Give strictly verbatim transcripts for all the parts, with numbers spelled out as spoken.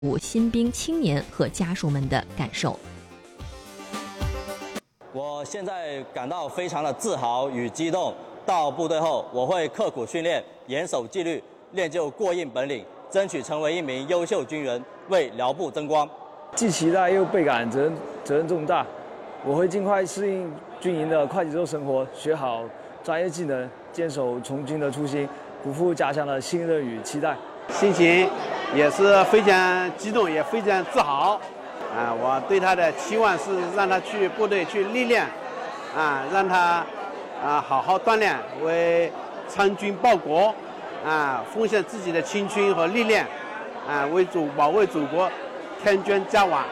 伍新兵青年和家属们的感受。 我现在感到非常的自豪与激动。到部队后，我会刻苦训练，严守纪律，练就过硬本领，争取成为一名优秀军人，为辽部争光。 既期待又倍感责任责任重大，我会尽快适应军营的快节奏生活，学好专业技能，坚守从军的初心，不负家乡的信任与期待。 心情也是非常激动，也非常自豪。啊，我对他的期望是让他去部队去历练，啊，让他啊好好锻炼，为参军报国，啊，奉献自己的青春和历练，啊，为祖保卫祖国添砖加瓦。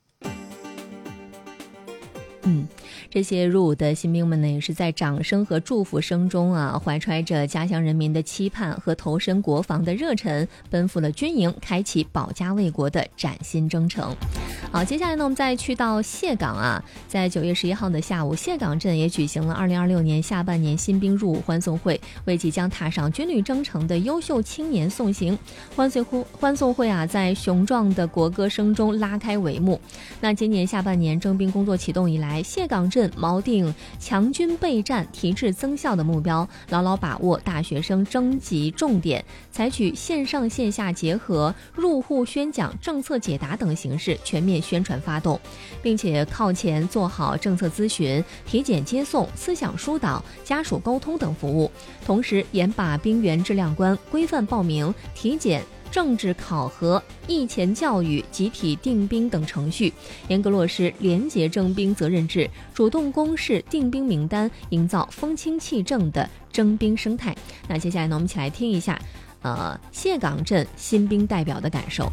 嗯。这些入伍的新兵们呢，也是在掌声和祝福声中啊，怀揣着家乡人民的期盼和投身国防的热忱，奔赴了军营，开启保家卫国的崭新征程。好，接下来呢，我们再去到谢岗啊，在九月十一号的下午，谢岗镇也举行了二零二六年下半年新兵入伍欢送会，为即将踏上军旅征程的优秀青年送行。欢送会欢送会啊，在雄壮的国歌声中拉开帷幕。那今年下半年征兵工作启动以来，谢岗镇锚定强军备战、提质增效的目标，牢牢把握大学生征集重点，采取线上线下结合、入户宣讲、政策解答等形式全面宣传发动，并且靠前做好政策咨询、体检接送、思想疏导、家属沟通等服务，同时严把兵员质量关，规范报名、体检、政治考核、役前教育、集体定兵等程序，严格落实廉洁征兵责任制，主动公示定兵名单，营造风清气正的征兵生态。那接下来呢，我们一起来听一下呃谢岗镇新兵代表的感受。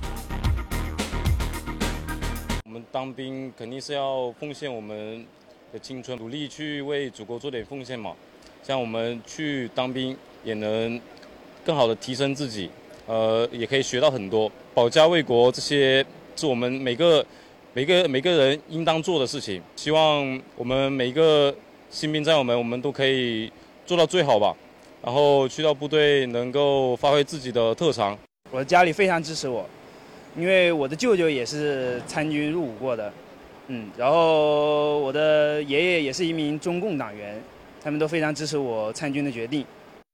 我们当兵肯定是要奉献我们的青春，努力去为祖国做点奉献嘛。像我们去当兵也能更好的提升自己，呃，也可以学到很多。保家卫国这些是我们每个每个每个人应当做的事情。希望我们每一个新兵战友们，我们都可以做到最好吧。然后去到部队能够发挥自己的特长。 我的家里非常支持我，因为我的舅舅也是参军入伍过的，嗯，然后我的爷爷也是一名中共党员，他们都非常支持我参军的决定。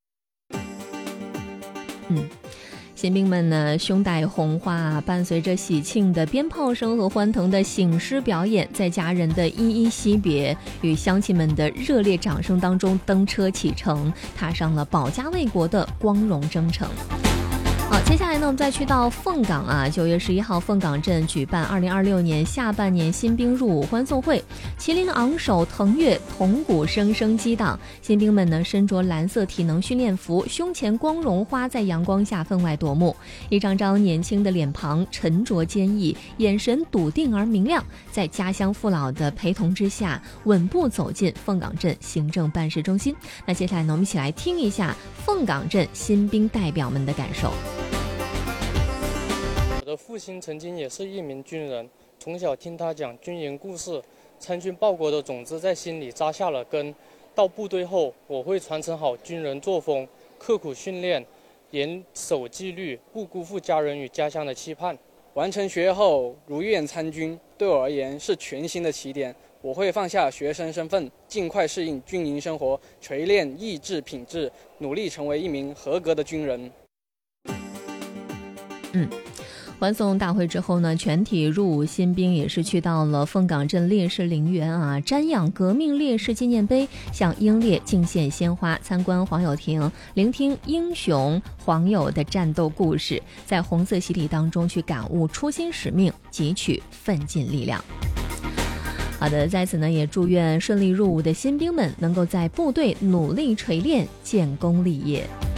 嗯。新兵们呢，胸带红花，伴随着喜庆的鞭炮声和欢腾的醒狮表演，在家人的依依惜别与乡亲们的热烈掌声当中登车启程，踏上了保家卫国的光荣征程。好，接下来呢，我们再去到凤岗啊，九月十一号，凤岗镇举办二零二六年下半年新兵入伍欢送会，麒麟昂首腾跃，铜鼓声声激荡，新兵们呢身着蓝色体能训练服，胸前光荣花在阳光下分外夺目，一张张年轻的脸庞沉着坚毅，眼神笃定而明亮，在家乡父老的陪同之下，稳步走进凤岗镇行政办事中心。那接下来呢，我们一起来听一下凤岗镇新兵代表们的感受。 我的父亲曾经也是一名军人，从小听他讲军营故事，参军报国的种子在心里扎下了根。到部队后，我会传承好军人作风，刻苦训练，严守纪律，不辜负家人与家乡的期盼。 完成学业后如愿参军，对我而言是全新的起点。我会放下学生身份，尽快适应军营生活，锤炼意志品质，努力成为一名合格的军人。 嗯。欢送大会之后呢，全体入伍新兵也是去到了凤岗镇烈士陵园啊，瞻仰革命烈士纪念碑，向英烈敬献鲜花，参观黄友亭，聆听英雄黄友的战斗故事，在红色洗礼当中去感悟初心使命，汲取奋进力量。好的，在此呢，也祝愿顺利入伍的新兵们能够在部队努力锤炼，建功立业。